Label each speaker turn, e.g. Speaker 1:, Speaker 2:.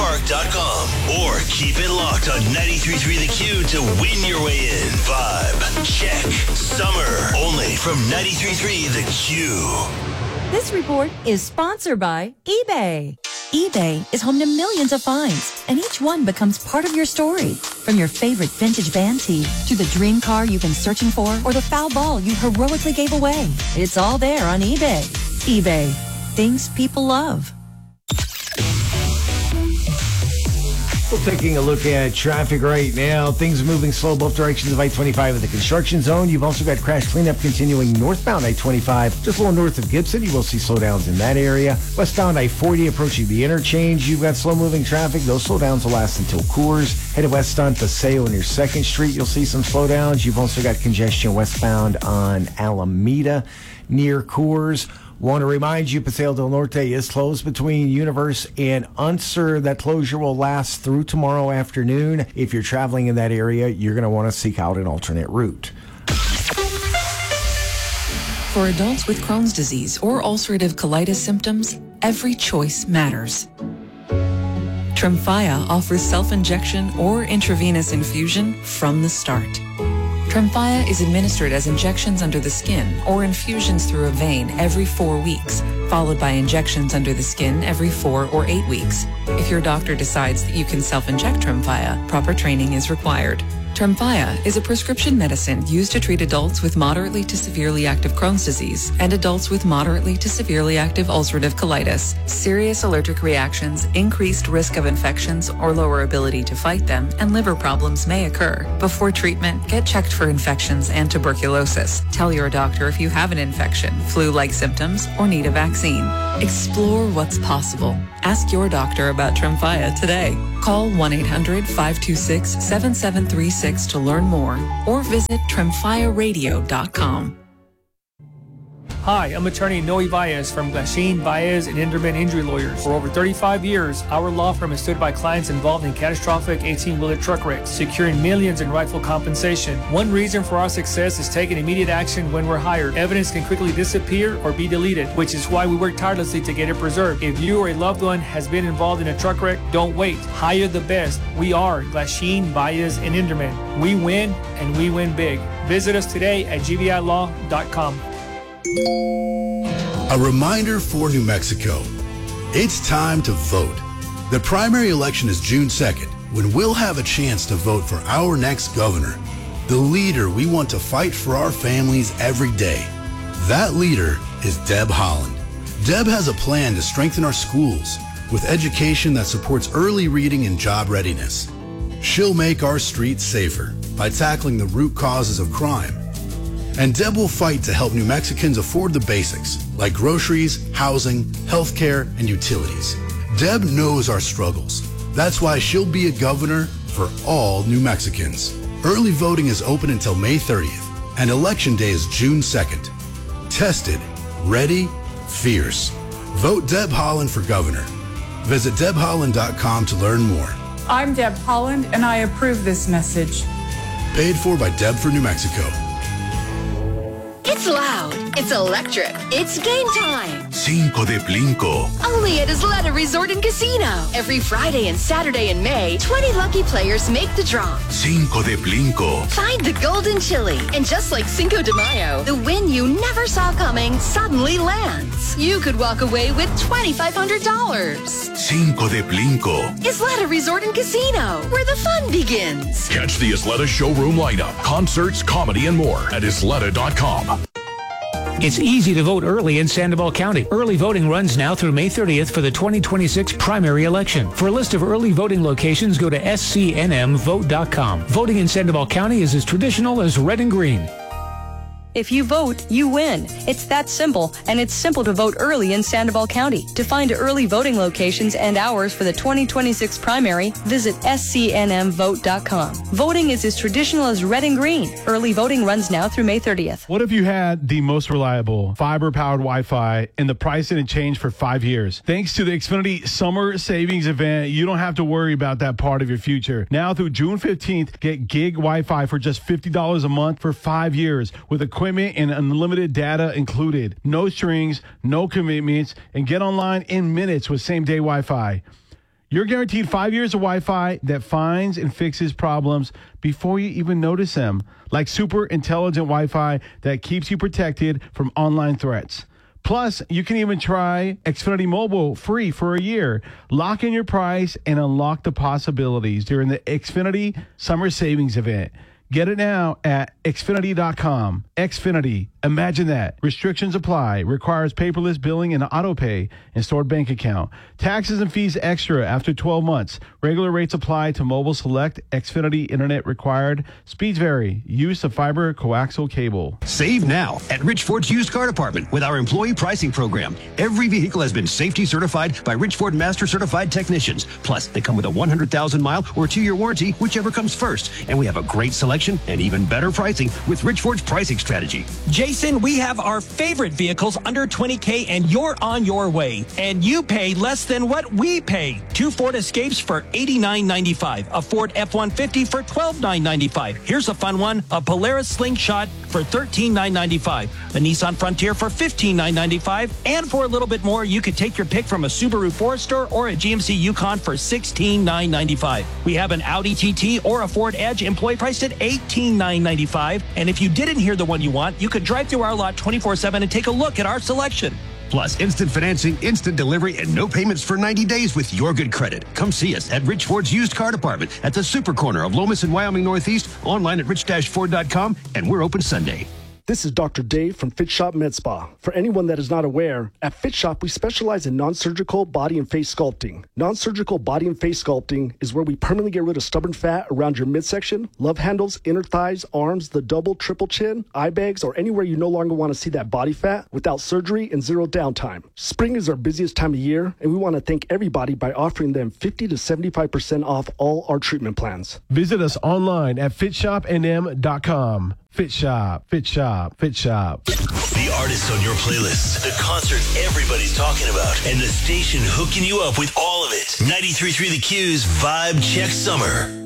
Speaker 1: VibePark.com or keep it locked on 93.3 The Q to win your way in. Vibe. Check. Summer. Only from 93.3 The Q.
Speaker 2: This report is sponsored by eBay. eBay is home to millions of finds, and each one becomes part of your story. From your favorite vintage band tee to the dream car you've been searching for or the foul ball you heroically gave away. It's all there on eBay. eBay. Things people love.
Speaker 3: We're taking a look at traffic right now. Things are moving slow both directions of I-25 in the construction zone. You've also got crash cleanup continuing northbound I-25. Just a little north of Gibson, you will see slowdowns in that area. Westbound I-40 approaching the interchange. You've got slow-moving traffic. Those slowdowns will last until Coors. Headed west on Paseo near 2nd Street, you'll see some slowdowns. You've also got congestion westbound on Alameda near Coors. Want to remind you, Paseo del Norte is closed between Universe and Unser. That closure will last through tomorrow afternoon. If you're traveling in that area, you're going to want to seek out an alternate route.
Speaker 4: For adults with Crohn's disease or ulcerative colitis symptoms, every choice matters. Tremfya offers self-injection or intravenous infusion from the start. Tremfya is administered as injections under the skin or infusions through a vein every 4 weeks, followed by injections under the skin every 4 or 8 weeks. If your doctor decides that you can self-inject Tremfya, proper training is required. Tremfya is a prescription medicine used to treat adults with moderately to severely active Crohn's disease and adults with moderately to severely active ulcerative colitis. Serious allergic reactions, increased risk of infections or lower ability to fight them, and liver problems may occur. Before treatment, get checked for infections and tuberculosis. Tell your doctor if you have an infection, flu-like symptoms, or need a vaccine. Explore what's possible. Ask your doctor about Tremfya today. Call 1-800-526-7736 to learn more or visit tremfyaradio.com.
Speaker 5: Hi, I'm attorney Noe Baez from Glasheen, Baez, and Inderman Injury Lawyers. For over 35 years, our law firm has stood by clients involved in catastrophic 18-wheeler truck wrecks, securing millions in rightful compensation. One reason for our success is taking immediate action when we're hired. Evidence can quickly disappear or be deleted, which is why we work tirelessly to get it preserved. If you or a loved one has been involved in a truck wreck, don't wait. Hire the best. We are Glasheen, Baez, and Inderman. We win, and we win big. Visit us today at gvilaw.com.
Speaker 6: A reminder for New Mexico. It's time to vote. The primary election is June 2nd, when we'll have a chance to vote for our next governor, the leader we want to fight for our families every day. That leader is Deb Haaland. Deb has a plan to strengthen our schools with education that supports early reading and job readiness. She'll make our streets safer by tackling the root causes of crime. And Deb will fight to help New Mexicans afford the basics, like groceries, housing, healthcare, and utilities. Deb knows our struggles. That's why she'll be a governor for all New Mexicans. Early voting is open until May 30th, and Election Day is June 2nd. Tested, ready, fierce. Vote Deb Haaland for governor. Visit DebHaaland.com to learn more.
Speaker 7: I'm Deb Haaland, and I approve this message.
Speaker 6: Paid for by Deb for New Mexico.
Speaker 8: It's loud. It's electric. It's game time.
Speaker 1: Cinco de Blinco.
Speaker 8: Only at Isleta Resort and Casino. Every Friday and Saturday in May, 20 lucky players make the draw.
Speaker 1: Cinco de Blinco.
Speaker 8: Find the golden chili. And just like Cinco de Mayo, the win you never saw coming suddenly lands. You could walk away with $2,500.
Speaker 1: Cinco de Blinco.
Speaker 8: Isleta Resort and Casino, where the fun begins.
Speaker 9: Catch the Isleta showroom lineup, concerts, comedy, and more at Isleta.com.
Speaker 10: It's easy to vote early in Sandoval County. Early voting runs now through May 30th for the 2026 primary election. For a list of early voting locations, go to scnmvote.com. Voting in Sandoval County is as traditional as red and green.
Speaker 11: If you vote, you win. It's that simple, and it's simple to vote early in Sandoval County. To find early voting locations and hours for the 2026 primary, visit scnmvote.com. Voting is as traditional as red and green. Early voting runs now through May 30th.
Speaker 12: What if you had the most reliable fiber-powered Wi-Fi and the price didn't change for 5 years? Thanks to the Xfinity Summer Savings Event, you don't have to worry about that part of your future. Now through June 15th, get gig Wi-Fi for just $50 a month for 5 years with equipment and unlimited data included. No strings, no commitments, and get online in minutes with same-day Wi-Fi. You're guaranteed 5 years of Wi-Fi that finds and fixes problems before you even notice them, like super intelligent Wi-Fi that keeps you protected from online threats. Plus, you can even try Xfinity Mobile free for a year. Lock in your price and unlock the possibilities during the Xfinity Summer Savings Event. Get it now at Xfinity.com. Xfinity. Imagine that. Restrictions apply. Requires paperless billing and auto pay and stored bank account. Taxes and fees extra after 12 months. Regular rates apply to mobile select. Xfinity Internet required. Speeds vary. Use of fiber coaxial cable.
Speaker 13: Save now at Rich Ford's used car department with our employee pricing program. Every vehicle has been safety certified by Rich Ford Master Certified technicians. Plus, they come with a 100,000-mile or 2-year warranty, whichever comes first. And we have a great selection and even better pricing with Rich Ford's pricing strategy.
Speaker 14: Jason, we have our favorite vehicles under $20K and you're on your way. And you pay less than what we pay. 2 Ford Escapes for $89.95. A Ford F-150 for $12,995. Here's a fun one. A Polaris Slingshot for $13,995. A Nissan Frontier for $15,995. And for a little bit more, you could take your pick from a Subaru Forester or a GMC Yukon for $16,995. We have an Audi TT or a Ford Edge employee priced at $18,995. And if you didn't hear the one you want, you could drive through our lot 24/7 and take a look at our selection.
Speaker 13: Plus, instant financing, instant delivery, and no payments for 90 days with your good credit. Come see us at Rich Ford's used car department at the super corner of Lomas and Wyoming Northeast, online at rich-ford.com, and we're open Sunday.
Speaker 15: This is Dr. Dave from Fit Shop Med Spa. For anyone that is not aware, at Fit Shop we specialize in non-surgical body and face sculpting. Non-surgical body and face sculpting is where we permanently get rid of stubborn fat around your midsection, love handles, inner thighs, arms, the double, triple chin, eye bags, or anywhere you no longer want to see that body fat without surgery and zero downtime. Spring is our busiest time of year, and we want to thank everybody by offering them 50 to 75% off all our treatment plans.
Speaker 12: Visit us online at fitshopnm.com. Fit Shop, Fit Shop, Fit Shop.
Speaker 1: The artists on your playlist, the concerts everybody's talking about, and the station hooking you up with all of it. 93.3 The Q's Vibe Check Summer.